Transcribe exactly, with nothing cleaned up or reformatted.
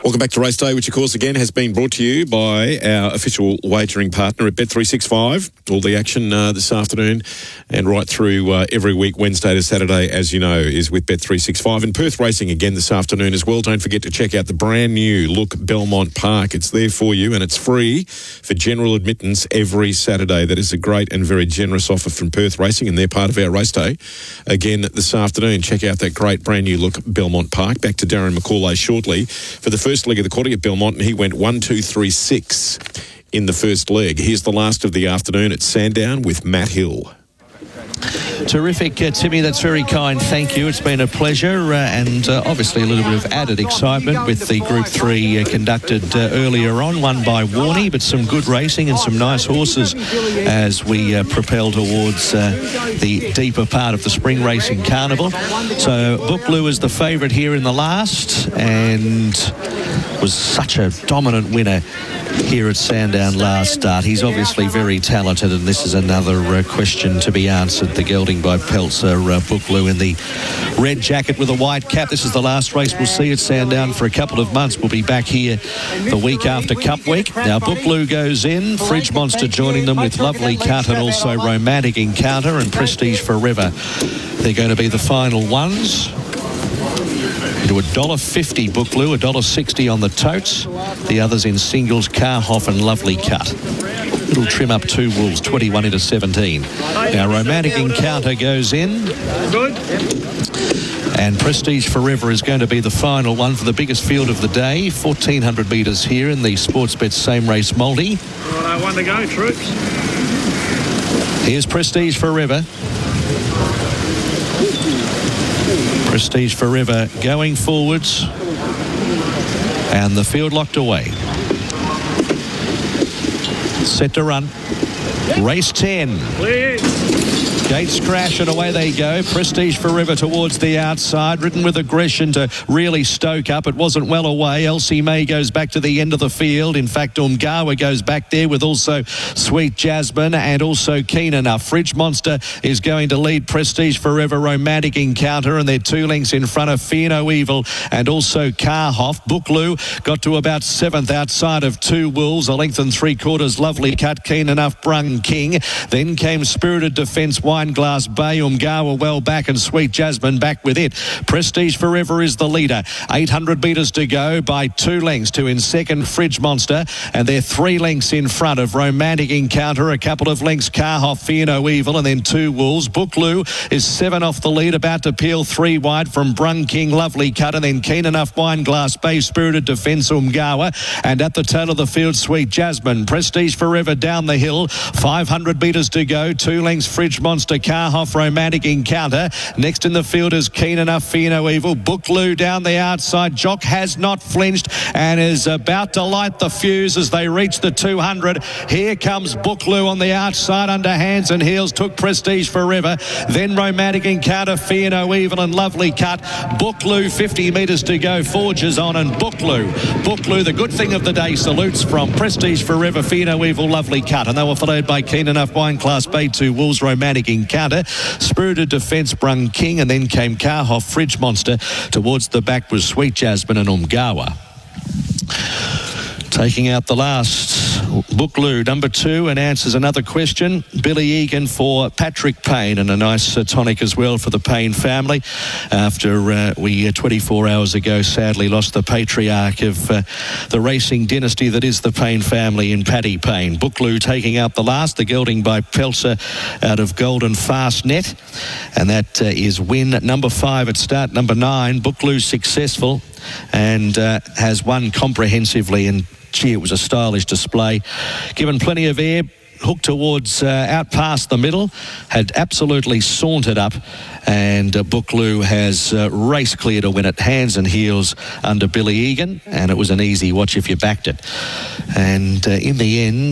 Welcome back to Race Day, which of course again has been brought to you by our official wagering partner at Bet three sixty-five. All the action uh, this afternoon and right through uh, every week, Wednesday to Saturday, as you know, is with Bet three sixty-five. And Perth racing again this afternoon as well. Don't forget to check out the brand new look Belmont Park. It's there for you and it's free for general admittance every Saturday. That is a great and very generous offer from Perth Racing, and they're part of our race day. Again this afternoon, check out that great brand new look Belmont Park. Back to Darren McCauley shortly for the first leg of the quarter at Belmont, and he went one, two, three, six in the first leg. Here's the last of the afternoon at Sandown with Matt Hill. Terrific, uh, Timmy. That's very kind. Thank you. It's been a pleasure, uh, and uh, obviously a little bit of added excitement with the Group Three uh, conducted uh, earlier on, won by Warney, but some good racing and some nice horses as we uh, propel towards uh, the deeper part of the spring racing carnival. So Booklew is the favourite here in the last, and was such a dominant winner here at Sandown last start. He's obviously very talented, and this is another uh, question to be answered. The gelding by Peltzer, uh, Booklew in the red jacket with a white cap. This is the last race we'll see at Sandown for a couple of months. We'll be back here the week after Cup Week. Now Booklew goes in, Fridge Monster joining them with Lovely Cut and also Romantic Encounter and Prestige Forever. They're going to be the final ones. To one dollar fifty Booklew, one dollar sixty on the totes. The others in singles, Carhoff and Lovely Cut. Little trim up two wolves, twenty-one into seventeen. Now Romantic Encounter goes in. Good. And Prestige Forever is going to be the final one for the biggest field of the day. fourteen hundred metres here in the Sportsbet Same Race Multi. Right, one to go, troops. Here's Prestige Forever. Prestige Forever going forwards, and the field locked away. Set to run. Race ten. Clear. Gates crash and away they go. Prestige Forever towards the outside, ridden with aggression to really stoke up. It wasn't well away. Elsie May goes back to the end of the field. In fact, Umgawa goes back there with also Sweet Jasmine and also Keen Enough. Fridge Monster is going to lead Prestige Forever, Romantic Encounter, and they're two lengths in front of Fear No Evil and also Carhoff. Booklew got to about seventh outside of Two Wolves, a length and three quarters. Lovely Cut, Keen Enough, Brung King. Then came Spirited Defence, Wineglass Bay, Umgawa well back, and Sweet Jasmine back with it. Prestige Forever is the leader. eight hundred metres to go by two lengths to in second Fridge Monster, and they're three lengths in front of Romantic Encounter, a couple of lengths Carhoff, Fear No Evil, and then Two Wolves. Booklew is seven off the lead, about to peel three wide from Brung King, Lovely Cut, and then Keen Enough, Wineglass Bay, Spirited Defence, Umgawa, and at the tail of the field Sweet Jasmine. Prestige Forever down the hill, five hundred metres to go, two lengths Fridge Monster, Carhoff, Romantic Encounter. Next in the field is Keen Enough, Fear No Evil. Booklew down the outside. Jock has not flinched and is about to light the fuse as they reach the two hundred. Here comes Booklew on the outside under hands and heels. Took Prestige Forever. Then Romantic Encounter, Fear No Evil and Lovely Cut. Booklew, fifty metres to go. Forges on and Booklew. Booklew, the good thing of the day, salutes from Prestige Forever, Fear No Evil, Lovely Cut. And they were followed by Keen Enough, Wineglass Bay, Two Wolves, Romantic Encounter, Spirited Defence, Brung King, and then came Carhoff, Fridge Monster. Towards the back was Sweet Jasmine and Umgawa. Taking out the last, Booklew, number two, and answers another question. Billy Egan for Patrick Payne, and a nice uh, tonic as well for the Payne family after uh, we uh, twenty-four hours ago sadly lost the patriarch of uh, the racing dynasty that is the Payne family in Paddy Payne. Booklew taking out the last, the gelding by Peltzer out of Golden Fastnet, and that uh, is win number five at start number nine. Booklew successful and uh, has won comprehensively, and gee, it was a stylish display. Given plenty of air, hooked towards uh, out past the middle, had absolutely sauntered up, and uh, Booklew has uh, race clear to win it, hands and heels under Billy Egan, and it was an easy watch if you backed it. And uh, in the end,